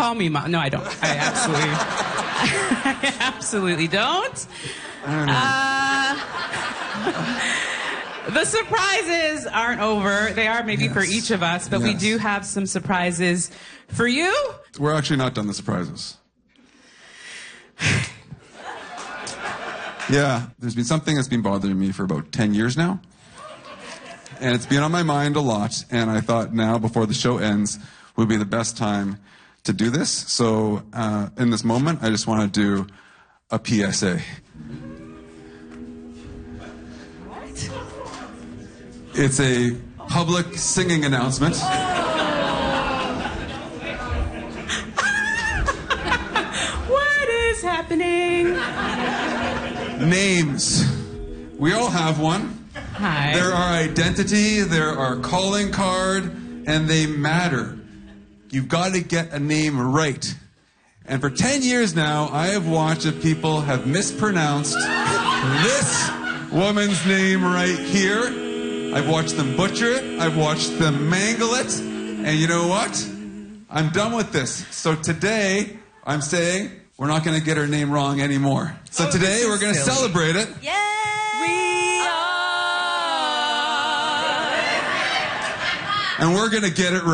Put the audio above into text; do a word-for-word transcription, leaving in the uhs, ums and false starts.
call me mom. No, I don't. I absolutely, I absolutely don't. Uh, the surprises aren't over. They are maybe Yes. for each of us, but Yes. we do have some surprises for you. We're actually not done the surprises. Yeah, there's been something that's been bothering me for about ten years now. And it's been on my mind a lot, and I thought now, before the show ends, would be the best time to do this. So, uh, in this moment, I just want to do a P S A. What? It's a public singing announcement. What is happening? Names. We all have one. Hi. They're our identity, they're our calling card, and they matter. You've got to get a name right. And for ten years now, I have watched if people have mispronounced this woman's name right here. I've watched them butcher it, I've watched them mangle it, and you know what? I'm done with this. So today, I'm saying we're not going to get her name wrong anymore. So Oh, today, this is we're going to silly. celebrate it. Yay! We are. And we're going to get it right.